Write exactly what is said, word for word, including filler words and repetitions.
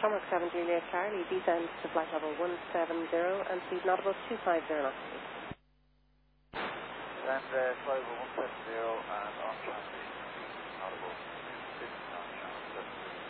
Shamrock seven Juliet Charlie, descend to flight level one seven zero and speed not above two five zero knots. Descend uh, flight level one seven zero and on transit, not above two five zero knots.